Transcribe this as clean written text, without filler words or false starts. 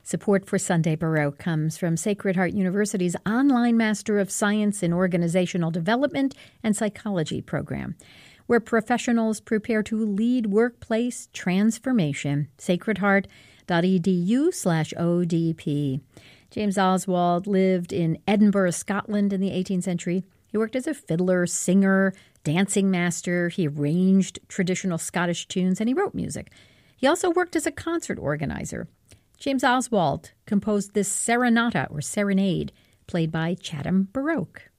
Support for Sunday Baroque comes from Sacred Heart University's online Master of Science in Organizational Development and Psychology program, where professionals prepare to lead workplace transformation. sacredheart.edu/ODP. James Oswald lived in Edinburgh, Scotland in the 18th century. He worked as a fiddler, singer, dancing master. He arranged traditional Scottish tunes, and he wrote music. He also worked as a concert organizer. James Oswald composed this serenata or serenade, played by Chatham Baroque.